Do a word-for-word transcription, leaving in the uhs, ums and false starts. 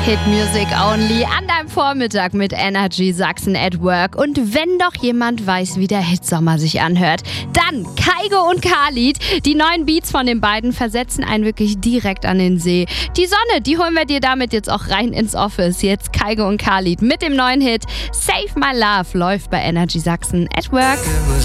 Hit Music Only an deinem Vormittag mit Energy Sachsen at Work. Und wenn doch jemand weiß, wie der Hitsommer sich anhört, dann Kygo und Khalid. Die neuen Beats von den beiden versetzen einen wirklich direkt an den See. Die Sonne, die holen wir dir damit jetzt auch rein ins Office. Jetzt Kygo und Khalid mit dem neuen Hit Save My Love läuft bei Energy Sachsen at Work.